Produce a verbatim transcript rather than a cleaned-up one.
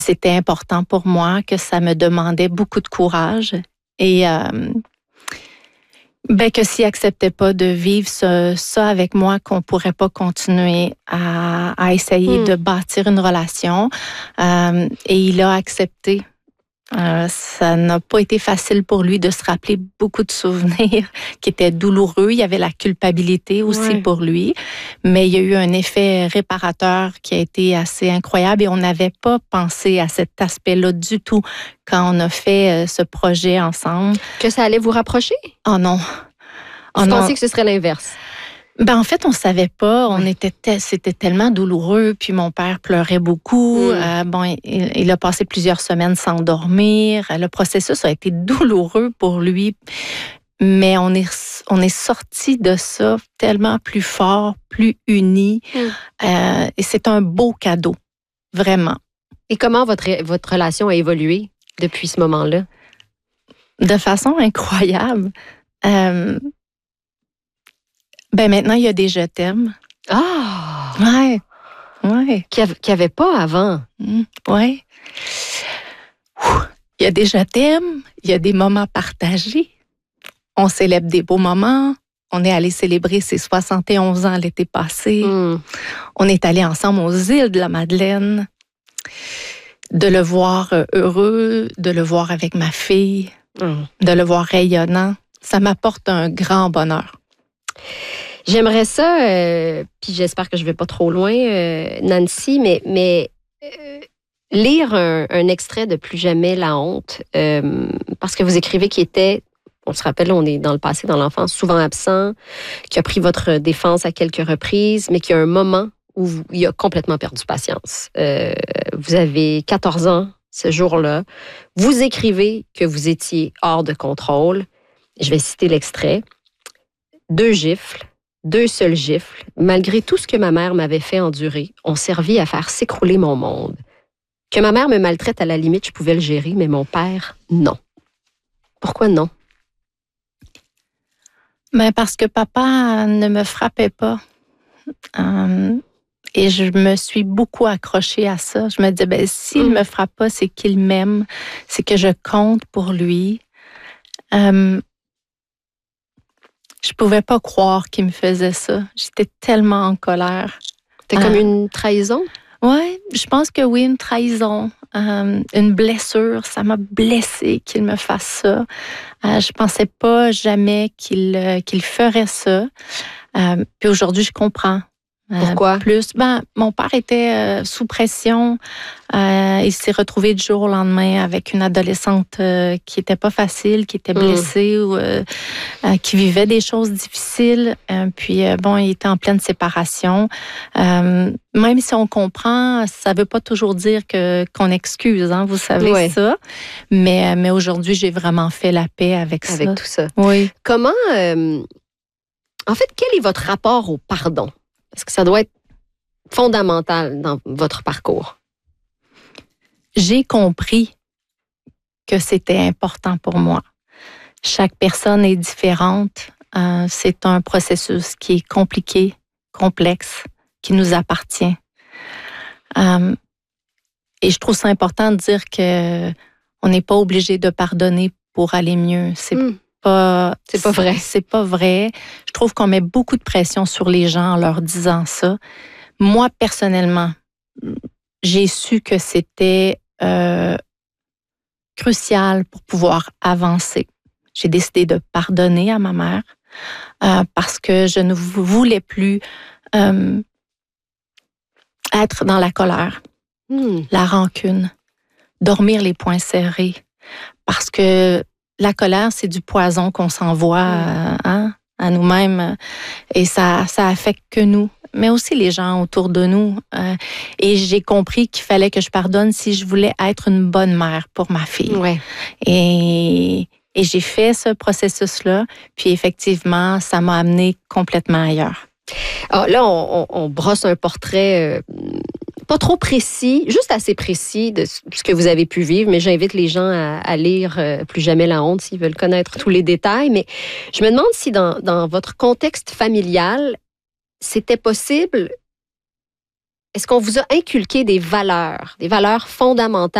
c'était important pour moi, que ça me demandait beaucoup de courage et euh, ben que s'il acceptait pas de vivre ce, ça avec moi, qu'on pourrait pas continuer à, à essayer Hmm. de bâtir une relation. Euh, et il a accepté. Euh, ça n'a pas été facile pour lui de se rappeler beaucoup de souvenirs qui étaient douloureux. Il y avait la culpabilité aussi Ouais. pour lui, mais il y a eu un effet réparateur qui a été assez incroyable et on n'avait pas pensé à cet aspect-là du tout quand on a fait euh, ce projet ensemble. Que ça allait vous rapprocher? Oh non. Oh Vous non. pensiez que ce serait l'inverse? Ben en fait, on savait pas. On Ouais. était, te- c'était tellement douloureux. Puis mon père pleurait beaucoup. Mm. Euh, bon, il, il a passé plusieurs semaines sans dormir. Le processus a été douloureux pour lui, mais on est, on est sorti de ça tellement plus fort, plus unis. Mm. Euh, et c'est un beau cadeau, vraiment. Et comment votre, votre relation a évolué depuis ce moment-là? De façon incroyable. Euh, ben maintenant, il y a des je t'aime. Ah! Ouais, ouais. Qu'il n'y avait pas avant. Mmh, ouais. Ouh, il y a des je t'aime, il y a des moments partagés. On célèbre des beaux moments. On est allé célébrer ses soixante et onze ans l'été passé. Mm. On est allé ensemble aux îles de la Madeleine. De le voir heureux, de le voir avec ma fille, Mm. de le voir rayonnant, ça m'apporte un grand bonheur. J'aimerais ça, euh, puis j'espère que je ne vais pas trop loin, euh, Nancy, mais, mais euh, lire un, un extrait de Plus jamais la honte, euh, parce que vous écrivez qu'il était, on se rappelle, on est dans le passé, dans l'enfance, souvent absent, qui a pris votre défense à quelques reprises, mais qu'il y a un moment où vous, il a complètement perdu patience. Euh, vous avez quatorze ans ce jour-là. Vous écrivez que vous étiez hors de contrôle. Je vais citer l'extrait. Deux gifles. Deux seules gifles, malgré tout ce que ma mère m'avait fait endurer, ont servi à faire s'écrouler mon monde. Que ma mère me maltraite, à la limite, je pouvais le gérer, mais mon père, non. Pourquoi non? Ben parce que papa ne me frappait pas. Euh, et je me suis beaucoup accrochée à ça. Je me disais, ben, s'il Mm. me frappe pas, c'est qu'il m'aime, c'est que je compte pour lui. Euh, je pouvais pas croire qu'il me faisait ça. J'étais tellement en colère. C'était comme Euh, une trahison? Oui, je pense que oui, une trahison, euh, une blessure. Ça m'a blessée qu'il me fasse ça. Euh, je pensais pas jamais qu'il euh, qu'il ferait ça. Euh, puis aujourd'hui, je comprends. Euh, Pourquoi? Plus, ben, mon père était euh, sous pression. Euh, il s'est retrouvé du jour au lendemain avec une adolescente euh, qui était pas facile, qui était blessée Mm. ou euh, euh, qui vivait des choses difficiles. Euh, puis euh, bon, il était en pleine séparation. Euh, même si on comprend, ça veut pas toujours dire que qu'on excuse, hein, vous savez Ouais. ça. Mais mais aujourd'hui, j'ai vraiment fait la paix avec, Avec ça. tout ça. Oui. Comment, euh, en fait, quel est votre rapport au pardon? Parce que ça doit être fondamental dans votre parcours. J'ai compris que c'était important pour moi. Chaque personne est différente. Euh, c'est un processus qui est compliqué, complexe, qui nous appartient. Euh, et je trouve ça important de dire que on n'est pas obligé de pardonner pour aller mieux. C'est Mm. pas, C'est pas vrai. C'est pas vrai. Je trouve qu'on met beaucoup de pression sur les gens en leur disant ça. Moi, personnellement, j'ai su que c'était euh, crucial pour pouvoir avancer. J'ai décidé de pardonner à ma mère euh, parce que je ne voulais plus euh, être dans la colère, Mm. la rancune, dormir les poings serrés. Parce que la colère, c'est du poison qu'on s'envoie Mm. euh, hein, à nous-mêmes et ça, ça affecte que nous, mais aussi les gens autour de nous. Euh, et j'ai compris qu'il fallait que je pardonne si je voulais être une bonne mère pour ma fille. Ouais. Et, et j'ai fait ce processus-là, puis effectivement, ça m'a amené complètement ailleurs. Alors là, on, on, on brosse un portrait euh, pas trop précis, juste assez précis de ce que vous avez pu vivre, mais j'invite les gens à, à lire euh, Plus jamais la honte s'ils veulent connaître tous les détails. Mais je me demande si dans, dans votre contexte familial, c'était possible est-ce qu'on vous a inculqué des valeurs, des valeurs fondamentales